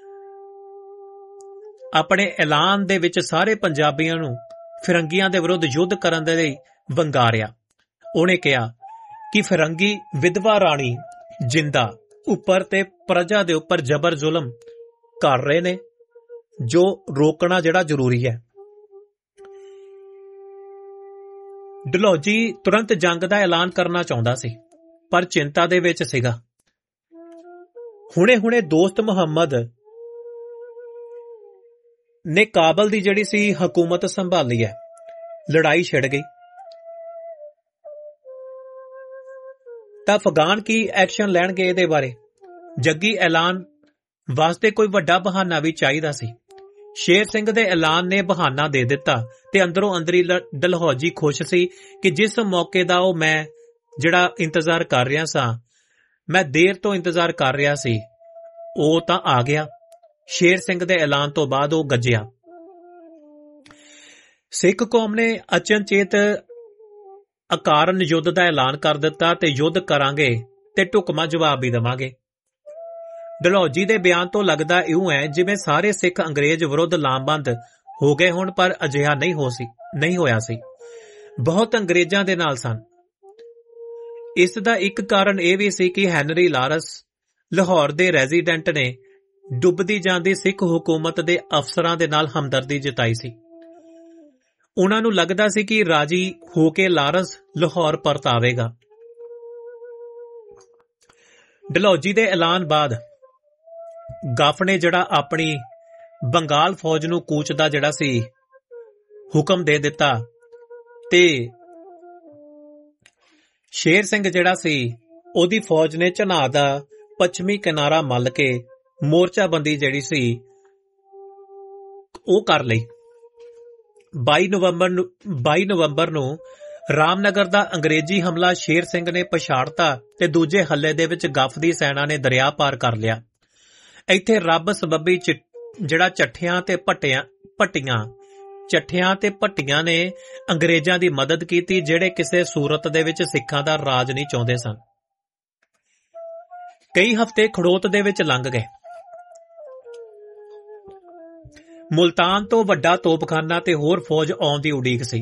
अपने ऐलान दे विच सारे पंजाबियों नूं फिरंगियां दे विरुद्ध युद्ध करन दे लई वंगारिया। ਉਹਨੇ किहा कि फिरंगी विधवा राणी जिंदा उपर ते प्रजा दे उपर जबर जुल्म कर रहे ने, जो रोकना जिहड़ा जरूरी है। डलहौजी तुरंत जंग दा ऐलान करना चाहुंदा सी, पर चिंता दे विच सीगा। हुणे हुणे दोस्त मुहम्मद ने काबल दी जिहड़ी सी हुकूमत संभाली है। लड़ाई छिड़ गई तां अफगान की एक्शन लैणगे इहदे बारे। जग्गी ऐलान वास्ते कोई वड्डा बहाना भी चाहिदा सी। शेर सिंह दे ऐलान ने बहाना दे दिता ते अंदरों अंदरी डलहौजी खुश सी कि जिस मौके दा ओ मैं जिहड़ा इंतजार कर रिहा सां, मैं देर तो इंतजार कर रिहा सी, ओ तां आ गया। शेर सिंह दे ऐलान तो बाद ओ गज्जिया। सिख कौम ने अचनचेत अकारण युद्ध दा ऐलान कर दिता ते युद्ध करांगे ते ढुकमा जवाब भी देवांगे। डलहौजी दे बयान तो लगदा इउं है जिवें सारे सिख अंग्रेज विरुद्ध लामबंद हो गए होण, पर अजिहा नहीं हो सी नहीं होया सी। बहुत अंग्रेजां दे नाल सन। इस दा एक कारण यह भी सी कि हैनरी लारस लाहौर दे रेजिडेंट ने डुबदी जांदी सिख हुकूमत दे अफसरां दे नाल हमदर्दी जताई सी। उन्हां नूं लगदा सी कि राजी हो के लारस लाहौर परत आवेगा। डलहौजी दे ऐलान बाद गफ ने जिहड़ा अपनी बंगाल फौज नूं कूच दा जिहड़ा सी हुक्म दे दिता ते शेर सिंह जिहड़ा सी ओदी फौज ने झनाह दा पश्चिमी किनारा मल के मोर्चाबंदी जिहड़ी सी ਉਹ कर लई। बाई नवंबर बाई नवंबर ਨੂੰ ਰਾਮਨਗਰ ਦਾ ਅੰਗਰੇਜ਼ੀ ਹਮਲਾ ਸ਼ੇਰ ਸਿੰਘ ਨੇ ਪਛਾੜਤਾ ਤੇ ਦੂਜੇ ਹੱਲੇ ਦੇ ਵਿੱਚ ਗਫ ਦੀ ਸੈਨਾ ਨੇ ਦਰਿਆ ਪਾਰ ਕਰ ਲਿਆ। ਇੱਥੇ ਰੱਬ ਸਬੱਬੀ ਜਿਹੜਾ ਚੱਠਿਆਂ ਤੇ ਭੱਟਿਆਂ ਭੱਟੀਆਂ ਚੱਠਿਆਂ ਤੇ ਭੱਟੀਆਂ ਨੇ ਅੰਗਰੇਜ਼ਾਂ ਦੀ ਮਦਦ ਕੀਤੀ, ਜਿਹੜੇ ਕਿਸੇ ਸੂਰਤ ਦੇ ਵਿੱਚ ਸਿੱਖਾਂ ਦਾ ਰਾਜ ਨਹੀਂ ਚਾਹੁੰਦੇ ਸਨ। ਕਈ ਹਫ਼ਤੇ ਖੜੋਤ ਦੇ ਵਿੱਚ ਲੰਘ ਗਏ। ਮੁਲਤਾਨ ਤੋਂ ਵੱਡਾ ਤੋਪਖਾਨਾ ਤੇ ਹੋਰ ਫੌਜ ਆਉਣ ਦੀ ਉਡੀਕ ਸੀ।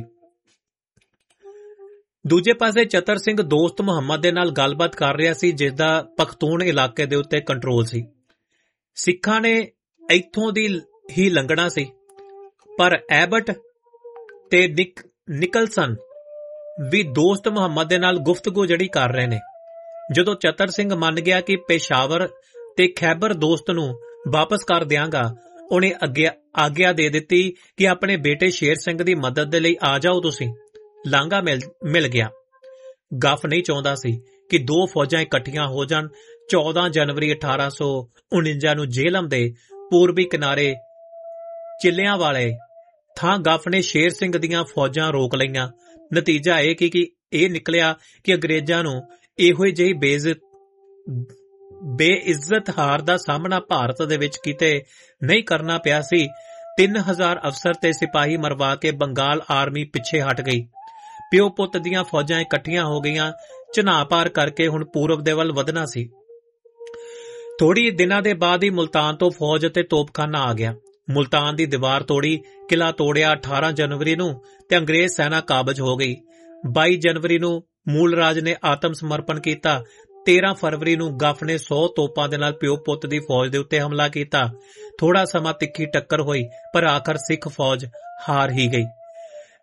ਦੂਜੇ ਪਾਸੇ ਚਤਰ ਸਿੰਘ ਦੋਸਤ ਮੁਹੰਮਦ ਦੇ ਨਾਲ ਗੱਲਬਾਤ ਕਰ ਰਿਹਾ ਸੀ, ਜਿਸ ਦਾ ਪਖਤੂਨ ਇਲਾਕੇ ਦੇ ਉੱਤੇ ਕੰਟਰੋਲ ਸੀ। ਸਿੱਖਾਂ ਨੇ ਇੱਥੋਂ ਦੀ ਹੀ ਲੰਘਣਾ ਸੀ, ਪਰ ਐਬਟ ਤੇ ਨਿਕਲਸਨ ਵੀ ਦੋਸਤ ਮੁਹੰਮਦ ਦੇ ਨਾਲ ਗੁਫ਼ਤਗੂ ਜਿਹੜੀ ਕਰ ਰਹੇ ਨੇ। ਜਦੋਂ ਚਤਰ ਸਿੰਘ ਮੰਨ ਗਿਆ ਕਿ ਪੇਸ਼ਾਵਰ ਤੇ ਖੈਬਰ ਦੋਸਤ ਨੂੰ ਵਾਪਸ ਕਰ ਦਿਆਂਗਾ, ਉਹਨੇ ਅੱਗੇ ਆਗਿਆ ਦੇ ਦਿੱਤੀ ਕਿ ਆਪਣੇ ਬੇਟੇ ਸ਼ੇਰ ਸਿੰਘ ਦੀ ਮਦਦ ਦੇ ਲਈ ਆ ਜਾਓ ਤੁਸੀਂ। ਲਾਂਘਾ ਮਿਲ ਮਿਲ ਗਿਆ। ਗਫ ਨਹੀਂ ਚਾਹੁੰਦਾ ਸੀ ਕਿ ਦੋ ਫੌਜਾਂ ਇਕੱਠੀਆਂ ਹੋ ਜਾਣ। ਚੌਦਾਂ ਜਨਵਰੀ ਅਠਾਰਾਂ ਸੌ ਉਣੰਜਾ ਨੂੰ ਜੇਹਲਮ ਦੇ ਪੂਰਬੀ ਕਿਨਾਰੇ ਚਿੱਲਿਆਂ ਵਾਲੇ ਥਾਂ ਗਫ ਨੇ ਸ਼ੇਰ ਸਿੰਘ ਦੀਆਂ ਫੌਜਾਂ ਰੋਕ ਲਈਆਂ। ਨਤੀਜਾ ਇਹ ਕਿ ਕਿ ਇਹ ਨਿਕਲਿਆ ਕਿ ਅੰਗਰੇਜ਼ਾਂ ਨੂੰ ਇਹੋ ਜਿਹੀ ਬੇਇੱਜ਼ਤ ਬੇਇੱਜ਼ਤ ਹਾਰ ਦਾ ਸਾਹਮਣਾ ਭਾਰਤ ਦੇ ਵਿੱਚ ਕਿਤੇ ਨਹੀਂ ਕਰਨਾ ਪਿਆ ਸੀ। ਤਿੰਨ ਹਜ਼ਾਰ ਅਫਸਰ ਤੇ ਸਿਪਾਹੀ ਮਰਵਾ ਕੇ ਬੰਗਾਲ ਆਰਮੀ ਪਿੱਛੇ ਹਟ ਗਈ। ਪਿਓ ਪੁੱਤ ਦੀਆਂ ਫੌਜਾਂ ਇਕੱਠੀਆਂ ਹੋ ਗਈਆਂ। ਝਨਾਹ ਪਾਰ ਕਰਕੇ ਹੁਣ ਪੂਰਬ ਦੇ ਵੱਲ ਵਧਣਾ ਸੀ। ਥੋੜੀ ਦਿਨਾਂ ਦੇ ਬਾਅਦ ਹੀ ਮੁਲਤਾਨ ਤੋਂ ਫੌਜ ਅਤੇ ਤੋਪਖਾਨਾ ਆ ਗਿਆ। ਮੁਲਤਾਨ ਦੀ ਦੀਵਾਰ ਤੋੜੀ, ਕਿਲਾ ਤੋੜਿਆ ਅਠਾਰਾਂ ਜਨਵਰੀ ਨੂੰ ਤੇ ਅੰਗਰੇਜ਼ ਸੈਨਾ ਕਾਬਜ ਹੋ ਗਈ। ਬਾਈ ਜਨਵਰੀ ਨੂੰ ਮੂਲ ਰਾਜ ਨੇ ਆਤਮ ਸਮਰਪਣ ਕੀਤਾ। ਤੇਰਾਂ ਫਰਵਰੀ ਨੂੰ ਗਫ ਨੇ ਸੌ ਤੋਪਾਂ ਦੇ ਨਾਲ ਪਿਓ ਪੁੱਤ ਦੀ ਫੌਜ ਦੇ ਉੱਤੇ ਹਮਲਾ ਕੀਤਾ। ਥੋੜਾ ਸਮਾਂ ਤਿੱਖੀ ਟੱਕਰ ਹੋਈ, ਪਰ ਆਖਰ ਸਿੱਖ ਫੌਜ ਹਾਰ ਹੀ ਗਈ।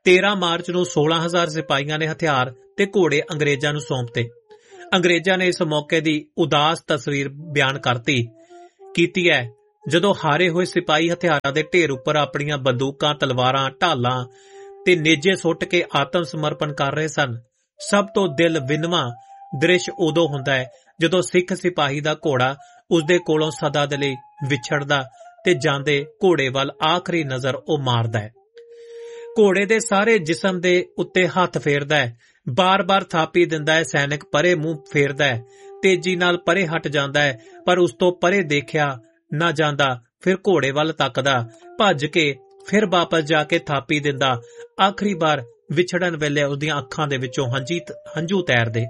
ਤੇਰਾਂ ਮਾਰਚ ਨੂੰ ਸੋਲਾਂ ਹਜ਼ਾਰ ਸਿਪਾਹੀਆਂ ਨੇ ਹਥਿਆਰ ਤੇ ਘੋੜੇ ਅੰਗਰੇਜ਼ਾਂ ਨੂੰ ਸੌਂਪਤੇ। ਅੰਗਰੇਜ਼ਾਂ ਨੇ ਇਸ ਮੌਕੇ ਦੀ ਉਦਾਸ ਤਸਵੀਰ ਬਿਆਨ ਕਰਤੀ ਕੀਤੀ ਹੈ ਜਦੋਂ ਹਾਰੇ ਹੋਏ ਸਿਪਾਹੀ ਹਥਿਆਰਾਂ ਦੇ ਢੇਰ ਉੱਪਰ ਆਪਣੀਆਂ ਬੰਦੂਕਾਂ, ਤਲਵਾਰਾਂ, ਢਾਲਾਂ ਤੇ ਨੇਜੇ ਸੁੱਟ ਕੇ ਆਤਮ ਸਮਰਪਣ ਕਰ ਰਹੇ ਸਨ। ਸਭ ਤੋਂ ਦਿਲ ਵਿੰਨਵਾਂ ਦ੍ਰਿਸ਼ ਉਦੋਂ ਹੁੰਦਾ ਹੈ ਜਦੋਂ ਸਿੱਖ ਸਿਪਾਹੀ ਦਾ ਘੋੜਾ ਉਸਦੇ ਕੋਲੋਂ ਸਦਾ ਦੇ ਲਈ ਵਿਛੜਦਾ ਤੇ ਜਾਂਦੇ ਘੋੜੇ ਵੱਲ ਆਖਰੀ ਨਜ਼ਰ ਉਹ ਮਾਰਦਾ ਹੈ। ਘੋੜੇ ਦੇ ਸਾਰੇ ਜਿਸਮ ਦੇ ਉੱਤੇ ਹੱਥ ਫੇਰਦਾ ਹੈ, ਬਾਰ-ਬਾਰ ਥਾਪੀ ਦਿੰਦਾ ਹੈ। ਸੈਨਿਕ ਪਰੇ ਮੂੰਹ ਫੇਰਦਾ ਹੈ, ਤੇਜ਼ੀ ਨਾਲ ਪਰੇ ਹਟ ਜਾਂਦਾ ਹੈ, ਪਰ ਉਸ ਤੋਂ ਪਰੇ ਦੇਖਿਆ ਨਾ ਜਾਂਦਾ। ਫਿਰ ਘੋੜੇ ਵੱਲ ਤੱਕਦਾ, ਭੱਜ ਕੇ ਫਿਰ ਵਾਪਸ ਜਾ ਕੇ ਥਾਪੀ ਦਿੰਦਾ। ਆਖਰੀ ਵਾਰ ਵਿਛੜਨ ਵੇਲੇ ਉਸਦੀਆਂ ਅੱਖਾਂ ਦੇ ਵਿੱਚੋਂ ਹੰਝੀ ਹੰਝੂ ਤੈਰਦੇ।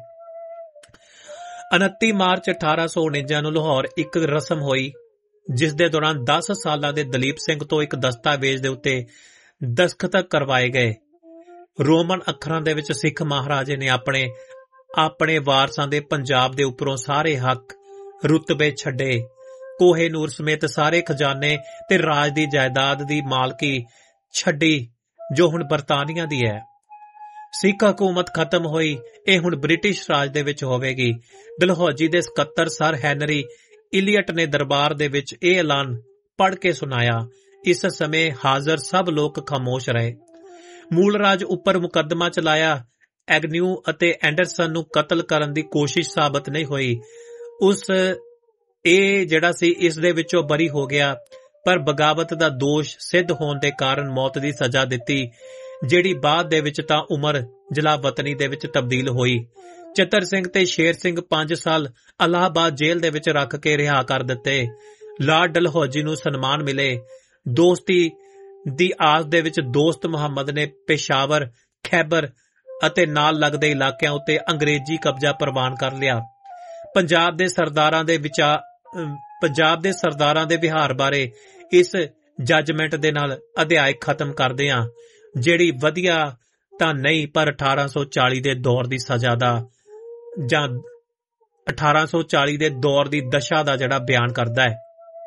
ਉਨੱਤੀ ਮਾਰਚ ਅਠਾਰਾਂ ਸੌ ਉਣੰਜਾ ਨੂੰ ਲਾਹੌਰ ਇੱਕ ਰਸਮ ਹੋਈ ਜਿਸ ਦੇ ਦੌਰਾਨ ਦਸ ਸਾਲਾਂ ਦੇ ਦਲੀਪ ਸਿੰਘ ਤੋਂ ਇੱਕ ਦਸਤਾਵੇਜ਼ ਦੇ ਉੱਤੇ ਦਸਖਤ ਕਰਵਾਏ ਗਏ। ਰੋਮਨ ਅੱਖਰਾਂ ਦੇ ਵਿੱਚ ਸਿੱਖ ਮਹਾਰਾਜੇ ਨੇ ਆਪਣੇ ਆਪਣੇ ਵਾਰਸਾਂ ਦੇ ਪੰਜਾਬ ਦੇ ਉੱਪਰੋਂ ਸਾਰੇ ਹੱਕ ਰੁਤਬੇ ਛੱਡੇ। ਕੋਹੇ-ਨੂਰ ਸਮੇਤ ਸਾਰੇ ਖਜ਼ਾਨੇ ਤੇ ਰਾਜ ਦੀ ਜਾਇਦਾਦ ਦੀ ਮਾਲਕੀ ਛੱਡੀ ਜੋ ਹੁਣ ਬਰਤਾਨੀਆ ਦੀ ਹੈ। ਸਿੱਖ ਹਕੂਮਤ ਖਤਮ ਹੋਈ, ਇਹ ਹੁਣ ਬ੍ਰਿਟਿਸ਼ ਰਾਜ ਦੇ ਵਿੱਚ ਹੋਵੇਗੀ। ਡਲਹੌਜੀ ਦੇ ਸਕੱਤਰ ਸਰ ਹੈਨਰੀ ਇਲੀਅਟ ਨੇ ਦਰਬਾਰ ਦੇ ਵਿੱਚ ਇਹ ਐਲਾਨ ਪੜ੍ਹ ਕੇ ਸੁਣਾਇਆ। ਇਸ ਸਮੇਂ ਹਾਜ਼ਰ ਸਭ ਲੋਕ ਖਾਮੋਸ਼ ਰਹੇ। ਮੂਲ ਰਾਜ ਉੱਪਰ ਮੁਕੱਦਮਾ ਚਲਾਇਆ। ਐਗਨਿਊ ਅਤੇ ਐਂਡਰਸਨ ਨੂੰ ਕਤਲ ਕਰਨ ਦੀ ਕੋਸ਼ਿਸ਼ ਸਾਬਤ ਨਹੀਂ ਹੋਈ। ਉਸ ਇਹ ਜਿਹੜਾ ਸੀ ਇਸ ਦੇ ਵਿੱਚੋਂ ਬਰੀ ਹੋ ਗਿਆ, ਪਰ ਬਗਾਵਤ ਦਾ ਦੋਸ਼ ਸਿੱਧ ਹੋਣ ਦੇ ਕਾਰਨ ਮੌਤ ਦੀ ਸਜ਼ਾ ਦਿੱਤੀ, ਜਿਹੜੀ ਬਾਅਦ ਦੇ ਵਿੱਚ ਤਾਂ ਉਮਰ ਜਲਾਵਤਨੀ ਦੇ ਵਿੱਚ ਤਬਦੀਲ ਹੋਈ। ਚਤਰ ਸਿੰਘ ਤੇ ਸ਼ੇਰ ਸਿੰਘ ਪੰਜ ਸਾਲ ਅਲਾਹਾਬਾਦ ਜੇਲ੍ਹ ਦੇ ਵਿੱਚ ਰੱਖ ਕੇ ਰਿਹਾ ਕਰ ਦਿੱਤੇ। ਲਾਰਡ ਡਲਹੌਜੀ ਨੂੰ ਸਨਮਾਨ ਮਿਲੇ। ਦੋਸਤੀ ਦੀ ਆਸ ਦੇ ਵਿੱਚ ਦੋਸਤ ਮੁਹੰਮਦ ਨੇ ਪੇਸ਼ਾਵਰ, ਖੈਬਰ ਅਤੇ ਨਾਲ ਲੱਗਦੇ ਇਲਾਕਿਆਂ ਉੱਤੇ ਅੰਗਰੇਜ਼ੀ ਕਬਜ਼ਾ ਪ੍ਰਵਾਨ ਕਰ ਲਿਆ। ਪੰਜਾਬ ਦੇ ਸਰਦਾਰਾਂ ਦੇ ਵਿਚਾਰ ਪੰਜਾਬ ਦੇ ਸਰਦਾਰਾਂ ਦੇ ਵਿਹਾਰ ਬਾਰੇ ਇਸ ਜੱਜਮੈਂਟ ਦੇ ਨਾਲ ਅਧਿਆਇ ਖਤਮ ਕਰਦੇ ਹਾਂ, ਜਿਹੜੀ ਵਧੀਆ ਤਾਂ ਨਹੀਂ ਪਰ ਅਠਾਰਾਂ ਸੌ ਚਾਲੀ ਦੇ ਦੌਰ ਦੀ ਸਜ਼ਾ ਦਾ ਜਾਂ ਅਠਾਰਾਂ ਸੌ ਚਾਲੀ ਦੇ ਦੌਰ ਦੀ ਦਸ਼ਾ ਦਾ ਜਿਹੜਾ ਬਿਆਨ ਕਰਦਾ ਹੈ।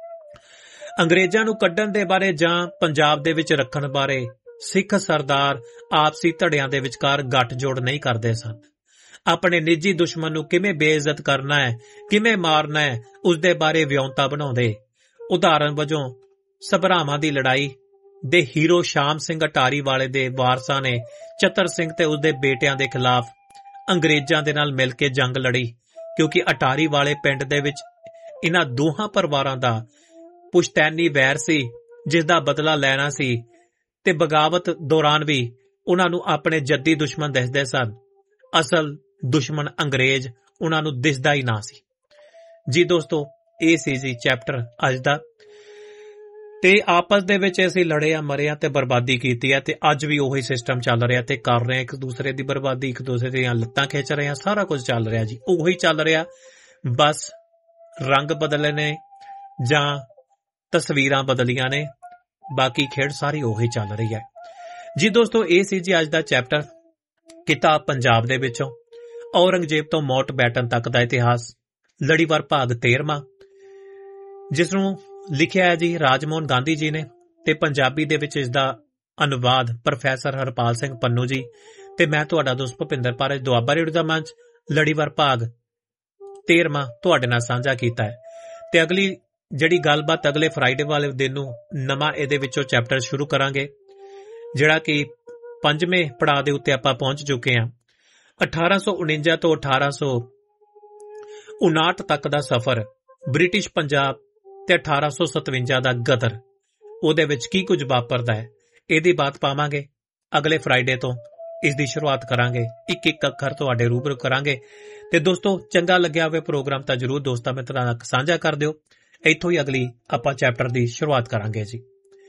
ਅੰਗਰੇਜ਼ਾਂ ਨੂੰ ਕੱਢਣ ਦੇ ਬਾਰੇ ਜਾਂ ਪੰਜਾਬ ਦੇ ਵਿੱਚ ਰੱਖਣ ਬਾਰੇ ਸਿੱਖ ਸਰਦਾਰ ਆਪਸੀ ਧੜਿਆਂ ਦੇ ਵਿਚਕਾਰ ਗੱਠਜੋੜ ਨਹੀਂ ਕਰਦੇ ਸਨ। ਆਪਣੇ ਨਿੱਜੀ ਦੁਸ਼ਮਣ ਨੂੰ ਕਿਵੇਂ ਬੇਇੱਜ਼ਤ ਕਰਨਾ ਹੈ, ਕਿਵੇਂ ਮਾਰਨਾ ਹੈ, ਉਸ ਦੇ ਬਾਰੇ ਵਿਉਂਤਾ ਬਣਾਉਂਦੇ। ਉਦਾਹਰਨ ਵਜੋਂ ਸਭਰਾਵਾਂ ਦੀ ਲੜਾਈ ਦੇ ਹੀਰੋ ਸ਼ਾਮ ਸਿੰਘ ਅਟਾਰੀ ਵਾਲੇ ਦੇ ਵਾਰਸਾਂ ਨੇ ਚਤਰ ਸਿੰਘ ਤੇ ਉਸਦੇ ਬੇਟਿਆਂ ਦੇ ਖਿਲਾਫ ਅੰਗਰੇਜ਼ਾਂ ਦੇ ਨਾਲ ਮਿਲ ਕੇ ਜੰਗ ਲੜੀ, ਕਿਉਂਕਿ ਅਟਾਰੀ ਵਾਲੇ ਪਿੰਡ ਦੇ ਵਿੱਚ ਇਹਨਾਂ ਦੋਹਾਂ ਪਰਿਵਾਰਾਂ ਦਾ ਪੁਸ਼ਤੈਨੀ ਵੈਰ ਸੀ ਜਿਸ ਦਾ ਬਦਲਾ ਲੈਣਾ ਸੀ, ਤੇ ਬਗਾਵਤ ਦੌਰਾਨ ਵੀ ਉਹਨਾਂ ਨੂੰ ਆਪਣੇ ਜੱਦੀ ਦੁਸ਼ਮਣ ਦਿਸਦੇ ਸਨ। ਅਸਲ ਦੁਸ਼ਮਣ ਅੰਗਰੇਜ਼ ਉਹਨਾਂ ਨੂੰ ਦਿਸਦਾ ਹੀ ਨਾ ਸੀ। ਜੀ ਦੋਸਤੋ, ਇਹ ਸੀ ਜੀ ਚੈਪਟਰ ਅੱਜ ਦਾ। ਤੇ ਆਪਸ ਦੇ ਵਿੱਚ ਅਸੀਂ ਲੜੇ ਆ, ਮਰੇ ਆ ਤੇ ਬਰਬਾਦੀ ਕੀਤੀ ਹੈ, ਤੇ ਅੱਜ ਵੀ ਉਹੀ ਸਿਸਟਮ ਚੱਲ ਰਿਹਾ ਤੇ ਕਰ ਰਹੇ ਇੱਕ ਦੂਸਰੇ ਦੀ ਬਰਬਾਦੀ, ਇੱਕ ਦੂਸਰੇ ਦੀਆਂ ਲੱਤਾਂ ਖਿੱਚ ਰਹੇ ਆ, ਸਾਰਾ ਕੁਝ ਚੱਲ ਰਿਹਾ ਜੀ, ਉਹੀ ਚੱਲ ਰਿਹਾ। ਬਸ ਰੰਗ ਬਦਲੇ ਨੇ ਜਾਂ ਤਸਵੀਰਾਂ ਬਦਲੀਆਂ ਨੇ, ਬਾਕੀ ਖੇਡ ਸਾਰੀ ਉਹੀ ਚੱਲ ਰਹੀ ਹੈ। ਜੀ ਦੋਸਤੋ, ਇਹ ਸੀ ਜੀ ਅੱਜ ਦਾ ਚੈਪਟਰ ਕਿਤਾਬ ਪੰਜਾਬ ਦੇ ਵਿੱਚੋਂ ਔਰੰਗਜ਼ੇਬ ਤੋਂ ਮਾਊਂਟ ਬੈਟਨ ਤੱਕ ਦਾ ਇਤਿਹਾਸ, ਲੜੀਵਾਰ ਭਾਗ ਤੇਰਵਾਂ, ਜਿਸ ਨੂੰ ਲਿਖਿਆ ਹੈ ਜੀ ਰਾਜਮੋਹਨ ਗਾਂਧੀ ਜੀ ਨੇ, ਤੇ ਪੰਜਾਬੀ ਦੇ ਵਿੱਚ ਇਸ ਦਾ ਅਨੁਵਾਦ ਪ੍ਰੋਫੈਸਰ ਹਰਪਾਲ ਸਿੰਘ ਪੰਨੂ ਜੀ, ਤੇ ਮੈਂ ਤੁਹਾਡਾ ਦੋਸਤ ਭੁਪਿੰਦਰ ਪਾਰਜ ਦੁਆਬਾ ਰੇਡੀਓ ਦਾ ਮੰਚ ਲੜੀਵਾਰ ਭਾਗ ਤੇਰਵਾਂ ਤੁਹਾਡੇ ਨਾਲ ਸਾਂਝਾ ਕੀਤਾ ਹੈ। ਤੇ ਅਗਲੀ ਜਿਹੜੀ ਗੱਲਬਾਤ ਅਗਲੇ ਫਰਾਈਡੇ ਵਾਲੇ ਦਿਨ ਨੂੰ ਨਵਾਂ ਇਹਦੇ ਵਿੱਚੋਂ ਚੈਪਟਰ ਸ਼ੁਰੂ ਕਰਾਂਗੇ, ਜਿਹੜਾ ਕਿ ਪੰਜਵੇਂ ਪੜਾਅ ਦੇ ਉੱਤੇ ਆਪਾਂ ਪਹੁੰਚ ਚੁੱਕੇ ਹਾਂ। ਅਠਾਰਾਂ ਸੌ ਉਣੰਜਾ ਤੋਂ ਅਠਾਰਾਂ ਸੌ ਉਨਾਹਠ ਤੱਕ ਦਾ ਸਫ਼ਰ, ਬ੍ਰਿਟਿਸ਼ ਪੰਜਾਬ ਤੇ ਅਠਾਰਾਂ ਸੌ ਸਤਵੰਜਾ ਦਾ ਗਦਰ, ਉਹਦੇ ਵਿੱਚ ਕੀ ਕੁਝ ਵਾਪਰਦਾ ਹੈ, ਇਹਦੀ ਬਾਤ ਪਾਵਾਂਗੇ। ਅਗਲੇ ਫਰਾਈਡੇ ਤੋਂ ਇਸ ਦੀ ਸ਼ੁਰੂਆਤ ਕਰਾਂਗੇ, ਇੱਕ ਇੱਕ ਅੱਖਰ ਤੁਹਾਡੇ ਰੂਬਰੂ ਕਰਾਂਗੇ। ਤੇ ਦੋਸਤੋ, ਚੰਗਾ ਲੱਗਿਆ ਹੋਵੇ ਪ੍ਰੋਗਰਾਮ ਤਾਂ ਜ਼ਰੂਰ ਦੋਸਤਾਂ ਮਿੱਤਰਾਂ ਨਾਲ ਸਾਂਝਾ ਕਰ ਦਿਓ। ਇੱਥੋਂ ਹੀ ਅਗਲੀ ਆਪਾਂ ਚੈਪਟਰ ਦੀ ਸ਼ੁਰੂਆਤ ਕਰਾਂਗੇ ਜੀ।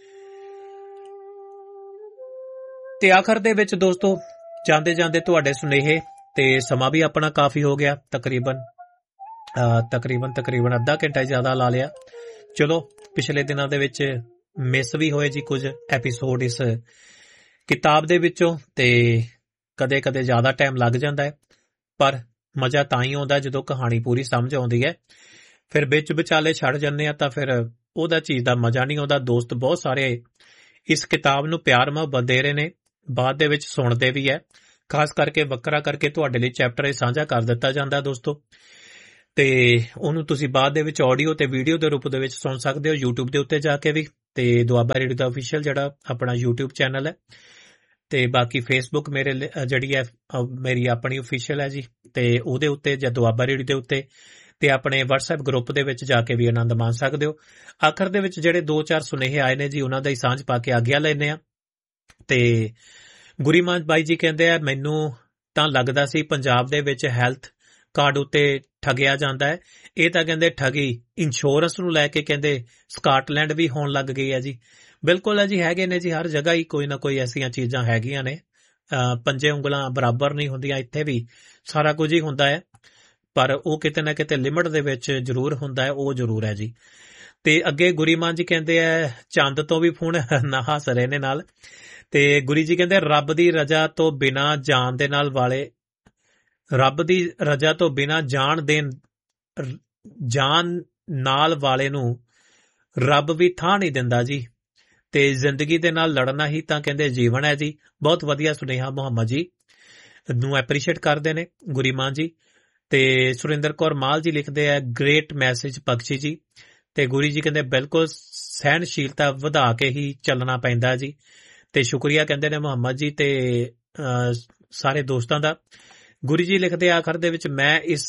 ਤੇ ਆਖਰ ਦੇ ਵਿੱਚ ਦੋਸਤੋ, ਜਾਂਦੇ ਜਾਂਦੇ ਤੁਹਾਡੇ ਸੁਨੇਹੇ, ਤੇ ਸਮਾਂ ਵੀ ਆਪਣਾ ਕਾਫੀ ਹੋ ਗਿਆ, ਤਕਰੀਬਨ ਤਕਰੀਬਨ ਤਕਰੀਬਨ ਅੱਧਾ ਘੰਟਾ ਜ਼ਿਆਦਾ ਲਾ ਲਿਆ। ਚਲੋ, ਪਿਛਲੇ ਦਿਨਾਂ ਦੇ ਵਿੱਚ ਮਿਸ ਵੀ ਹੋਏ ਜੀ ਕੁਝ ਐਪੀਸੋਡ ਇਸ ਕਿਤਾਬ ਦੇ ਵਿੱਚੋਂ, ਤੇ ਕਦੇ ਕਦੇ ਜ਼ਿਆਦਾ ਟਾਈਮ ਲੱਗ ਜਾਂਦਾ ਹੈ, ਪਰ ਮਜ਼ਾ ਤਾਂ ਹੀ ਆਉਂਦਾ ਜਦੋਂ ਕਹਾਣੀ ਪੂਰੀ ਸਮਝ ਆਉਂਦੀ ਹੈ। ਫਿਰ ਵਿੱਚ ਵਿਚਾਲੇ ਛੱਡ ਜਾਂਦੇ ਆ ਤਾਂ ਫਿਰ ਉਹਦਾ ਚੀਜ਼ ਦਾ ਮਜ਼ਾ ਨਹੀਂ ਆਉਂਦਾ। ਦੋਸਤ ਬਹੁਤ ਸਾਰੇ ਇਸ ਕਿਤਾਬ ਨੂੰ ਪਿਆਰ ਮੁਹੱਬਤ ਦੇ ਰਹੇ ਨੇ, ਬਾਅਦ ਦੇ ਵਿੱਚ ਸੁਣਦੇ ਵੀ ਹੈ, ਖਾਸ ਕਰਕੇ ਵੱਖਰਾ ਕਰਕੇ ਤੁਹਾਡੇ ਲਈ ਚੈਪਟਰ ਇਹ ਸਾਂਝਾ ਕਰ ਦਿੱਤਾ ਜਾਂਦਾ ਦੋਸਤੋ, ਤੇ ਉਹਨੂੰ ਤੁਸੀਂ ਬਾਅਦ ਦੇ ਵਿੱਚ ਆਡੀਓ ਤੇ ਵੀਡੀਓ ਦੇ ਰੂਪ ਦੇ ਵਿੱਚ ਸੁਣ ਸਕਦੇ ਹੋ YouTube ਦੇ ਉੱਤੇ ਜਾ ਕੇ ਵੀ, ਤੇ ਦੁਆਬਾ ਰੇਡੀਓ ਦਾ ਅਫੀਸ਼ੀਅਲ ਜਿਹੜਾ ਆਪਣਾ YouTube ਚੈਨਲ ਹੈ, ਤੇ ਬਾਕੀ ਫੇਸਬੁੱਕ ਮੇਰੇ ਜਿਹੜੀ ਹੈ ਮੇਰੀ ਆਪਣੀ ਅਫੀਸ਼ੀਅਲ ਹੈ ਜੀ, ਤੇ ਉਹਦੇ ਉੱਤੇ ਜਾਂ ਦੁਆਬਾ ਰੇਡੀਓ ਦੇ ਉੱਤੇ, ਤੇ ਆਪਣੇ WhatsApp ਗਰੁੱਪ ਦੇ ਵਿੱਚ ਜਾ ਕੇ ਵੀ ਆਨੰਦ ਮਾਣ ਸਕਦੇ ਹੋ। ਆਖਰ ਦੇ ਵਿੱਚ ਜਿਹੜੇ ਦੋ ਚਾਰ ਸੁਨੇਹੇ ਆਏ ਨੇ ਜੀ, ਉਹਨਾਂ ਦਾ ਹੀ ਸਾਂਝ ਪਾ ਕੇ ਆਗਿਆ ਲੈਂਦੇ ਆ। ਤੇ ਗੁਰੀਮਾਨ ਬਾਈ ਜੀ ਕਹਿੰਦੇ ਆ, ਮੈਨੂੰ ਤਾਂ ਲੱਗਦਾ ਸੀ ਪੰਜਾਬ ਦੇ ਵਿੱਚ ਹੈਲਥ ਕਾਰਡ ਉੱਤੇ ਠੱਗਿਆ ਜਾਂਦਾ ਹੈ, ਇਹ ਤਾਂ ਕਹਿੰਦੇ ਠੱਗੀ ਇੰਸ਼ੋਰੈਂਸ ਨੂੰ ਲੈ ਕੇ ਕਹਿੰਦੇ ਸਕਾਟਲੈਂਡ ਵੀ ਹੋਣ ਲੱਗ ਗਈ ਹੈ ਜੀ। ਬਿਲਕੁਲ ਹੈ ਜੀ, ਹੈਗੇ ਨੇ ਜੀ, ਹਰ ਜਗ੍ਹਾ ਹੀ ਕੋਈ ਨਾ ਕੋਈ ਐਸੀਆਂ ਚੀਜ਼ਾਂ ਹੈਗੀਆਂ ਨੇ। ਪੰਜੇ ਉਂਗਲਾਂ ਬਰਾਬਰ ਨਹੀਂ ਹੁੰਦੀਆਂ, ਇੱਥੇ ਵੀ ਸਾਰਾ ਕੁਝ ਹੀ ਹੁੰਦਾ ਹੈ, ਪਰ ਉਹ ਕਿਤੇ ਨਾ ਕਿਤੇ ਲਿਮਟ ਦੇ ਵਿੱਚ ਜ਼ਰੂਰ ਹੁੰਦਾ ਹੈ, ਉਹ ਜ਼ਰੂਰ ਹੈ ਜੀ। ਤੇ ਅੱਗੇ ਗੁਰੀਮਾਨ ਜੀ ਕਹਿੰਦੇ ਆ, ਚੰਦ ਤੋਂ ਵੀ ਫੋਨ ਨਾ ਹੱਸ ਰਹੇ ਨੇ ਨਾਲ, ਤੇ ਗੁਰੀ ਜੀ ਕਹਿੰਦੇ ਰੱਬ ਦੀ ਰਜ਼ਾ ਤੋਂ ਬਿਨਾਂ ਜਾਣ ਦੇ ਨਾਲ ਵਾਲੇ ਰੱਬ ਦੀ ਰਜ਼ਾ ਤੋਂ ਬਿਨਾਂ ਜਾਣ ਦੇਣ ਜਾਣ ਨਾਲ ਵਾਲੇ ਨੂੰ ਰੱਬ ਵੀ ਥਾਂ ਨਹੀਂ ਦਿੰਦਾ ਜੀ, ਤੇ ਜ਼ਿੰਦਗੀ ਦੇ ਨਾਲ ਲੜਨਾ ਹੀ ਤਾਂ ਕਹਿੰਦੇ ਜੀਵਨ ਹੈ ਜੀ। ਬਹੁਤ ਵਧੀਆ ਸੁਨੇਹਾ ਮੁਹੰਮਦ ਜੀ ਨੂੰ ਐਪਰੀਸ਼ੀਏਟ ਕਰਦੇ ਨੇ ਗੁਰੀਮਾਨ ਜੀ। ਤੇ ਸੁਰਿੰਦਰ ਕੌਰ ਮਾਲ ਜੀ ਲਿਖਦੇ ਆ, ਗ੍ਰੇਟ ਮੈਸੇਜ ਬਖਸ਼ੀ ਜੀ। ਤੇ ਗੁਰੀ ਜੀ ਕਹਿੰਦੇ ਬਿਲਕੁਲ ਸਹਿਣਸ਼ੀਲਤਾ ਵਧਾ ਕੇ ਹੀ ਚੱਲਣਾ ਪੈਂਦਾ ਜੀ, ਤੇ ਸ਼ੁਕਰੀਆ ਕਹਿੰਦੇ ਨੇ ਮੁਹੰਮਦ ਜੀ ਤੇ ਸਾਰੇ ਦੋਸਤਾਂ ਦਾ। ਗੁਰੀ ਜੀ ਲਿਖਦੇ ਆਖਰ ਦੇ ਵਿੱਚ, ਮੈਂ ਇਸ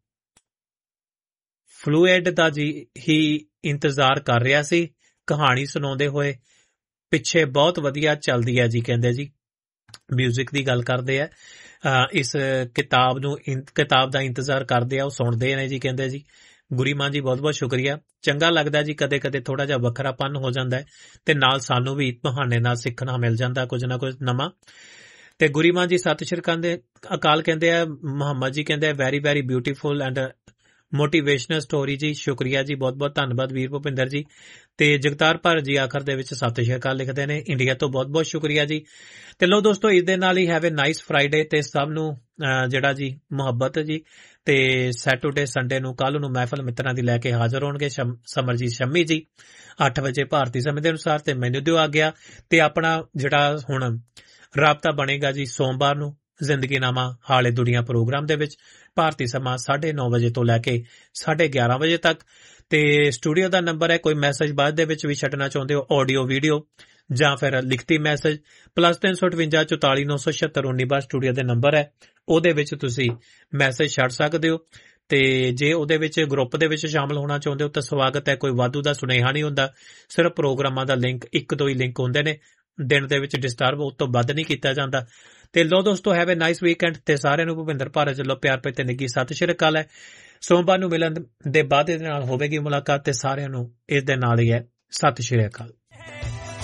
ਫਲੂਇਡ ਦਾ ਜੀ ਹੀ ਇੰਤਜ਼ਾਰ ਕਰ ਰਿਹਾ ਸੀ, ਕਹਾਣੀ ਸੁਣਾਉਂਦੇ ਹੋਏ ਪਿੱਛੇ ਬਹੁਤ ਵਧੀਆ ਚੱਲਦੀ ਹੈ ਜੀ। ਕਹਿੰਦੇ ਜੀ ਮਿਊਜ਼ਿਕ ਦੀ ਗੱਲ ਕਰਦੇ ਆ, ਇਸ ਕਿਤਾਬ ਨੂੰ ਕਿਤਾਬ ਦਾ ਇੰਤਜ਼ਾਰ ਕਰਦੇ ਆ, ਉਹ ਸੁਣਦੇ ਨੇ ਜੀ। ਕਹਿੰਦੇ ਜੀ ਗੁਰੀਮਾਨ ਜੀ ਬਹੁਤ ਬਹੁਤ ਸ਼ੁਕਰੀਆ, ਚੰਗਾ ਲੱਗਦਾ ਜੀ, ਕਦੇ ਕਦੇ ਥੋੜਾ ਜਿਹਾ ਵੱਖਰਾਪਨ ਹੋ ਜਾਂਦਾ ਹੈ, ਤੇ ਨਾਲ ਸਾਨੂੰ ਵੀ ਬਹਾਨੇ ਨਾਲ ਸਿੱਖਣਾ ਮਿਲ ਜਾਂਦਾ ਕੁਝ ਨਾ ਕੁਝ ਨਵਾਂ। ਤੇ ਗੁਰੀਮਾਨ ਜੀ ਸਤਿ ਸ਼੍ਰੀ ਅਕਾਲ ਕਹਿੰਦੇ ਆ। ਮੁਹੰਮਦ ਜੀ ਕਹਿੰਦੇ very very beautiful and motivational story ਜੀ, ਸ਼ੁਕਰੀਆ ਜੀ, ਬਹੁਤ ਬਹੁਤ ਧੰਨਵਾਦ ਵੀਰ ਭੁਪਿੰਦਰ ਜੀ। ਤੇ ਜਗਤਾਰ ਭਰ ਜੀ ਆਖਰ ਦੇ ਵਿੱਚ ਸਤਿ ਸ਼੍ਰੀ ਅਕਾਲ ਲਿਖਦੇ ਨੇ, ਇੰਡੀਆ ਤੋਂ ਬਹੁਤ ਬਹੁਤ ਸ਼ੁਕਰੀਆ ਜੀ। ਤੇ ਲੋ ਦੋਸਤੋ, ਇਸ ਦੇ ਨਾਲ he have A nice Friday, ਤੇ ਸਭ ਨੂੰ ਜਿਹੜਾ ਜੀ ਮੁਹੱਬਤ ਜੀ। ਤੇ ਸੈਟਰਡੇ ਸੰਡੇ ਨੂੰ ਕੱਲ ਨੂੰ ਮਹਿਫਲ ਮਿੱਤਰਾਂ ਦੀ ਲੈ ਕੇ ਹਾਜ਼ਰ ਹੋਣਗੇ ਸਮਰਜੀਤ ਸ਼ੰਮੀ ਜੀ ਅੱਠ ਵਜੇ ਭਾਰਤੀ ਸਮੇਂ ਦੇ ਅਨੁਸਾਰ, ਤੇ ਮੈਨੂੰ ਦਿਓ ਆ ਗਿਆ। ਤੇ ਆਪਣਾ ਜਿਹੜਾ ਹੁਣ ਰਾਬਤਾ ਬਣੇਗਾ ਜੀ ਸੋਮਵਾਰ ਨੂੰ ਜ਼ਿੰਦਗੀਨਾਮਾ ਹਾਲੇ ਦੁਨੀਆ ਪ੍ਰੋਗਰਾਮ ਦੇ ਵਿੱਚ, ਭਾਰਤੀ ਸਮਾਂ ਸਾਢੇ ਨੌ ਵਜੇ ਤੋਂ ਲੈ ਕੇ ਸਾਢੇ ਗਿਆਰਾਂ ਵਜੇ ਤੱਕ। ਤੇ ਸਟੂਡੀਓ ਦਾ ਨੰਬਰ ਹੈ, ਕੋਈ ਮੈਸੇਜ ਬਾਅਦ ਦੇ ਵਿੱਚ ਵੀ ਛੱਡਣਾ ਚਾਹੁੰਦੇ ਹੋ, ਆਡੀਓ ਵੀਡੀਓ ਜਾਂ ਫਿਰ ਲਿਖਤੀ ਮੈਸੇਜ, ਪਲੱਸ ਤਿੰਨ ਸੌ ਅਠਵੰਜਾ ਚੁਤਾਲੀ ਨੌ ਸੌ ਛਿਅੱਤਰ ਉੱਨੀ ਬਾਰ ਸਟੂਡੀਓ ਦੇ ਨੰਬਰ ਹੈ, ਉਹਦੇ ਵਿੱਚ ਤੁਸੀਂ ਮੈਸੇਜ ਛੱਡ ਸਕਦੇ ਹੋ। ਤੇ ਜੇ ਉਹਦੇ ਵਿੱਚ ਗਰੁੱਪ ਦੇ ਵਿੱਚ ਸ਼ਾਮਲ ਹੋਣਾ ਚਾਹੁੰਦੇ ਹੋ ਤਾਂ ਸਵਾਗਤ ਹੈ, ਕੋਈ ਵਾਧੂ ਦਾ ਸੁਨੇਹਾ ਨਹੀਂ ਹੁੰਦਾ, ਸਿਰਫ ਪ੍ਰੋਗਰਾਮਾਂ ਦਾ ਲਿੰਕ ਇੱਕ ਦੋ ਹੀ ਲਿੰਕ ਹੁੰਦੇ ਨੇ, ਦਿਨ ਦੇ ਵਿੱਚ ਡਿਸਟਰਬ ਉਸ ਤੋਂ ਵੱਧ ਨਹੀਂ ਕੀਤਾ ਜਾਂਦਾ। ਤੇ ਲੋ ਦੋਸਤੋ, ਹੈਵ ਏ ਨਾਈਸ ਵੀਕਐਂਡ, ਤੇ ਸਾਰਿਆਂ ਨੂੰ ਭੁਪਿੰਦਰ ਭਾਰਤ ਵੱਲੋਂ ਪਿਆਰ ਭਰੀ ਤੇ ਨਿੱਘੀ ਸਤਿ ਸ਼੍ਰੀ ਅਕਾਲ ਹੈ। ਸੋਮਵਾਰ ਨੂੰ ਮਿਲਣ ਦੇ ਬਾਅਦ ਇਹਦੇ ਨਾਲ ਹੋਵੇਗੀ ਮੁਲਾਕਾਤ, ਤੇ ਸਾਰਿਆਂ ਨੂੰ ਇਸ ਦੇ ਨਾਲ ਹੀ ਹੈ ਸਤਿ ਸ਼੍ਰੀ ਅਕਾਲ।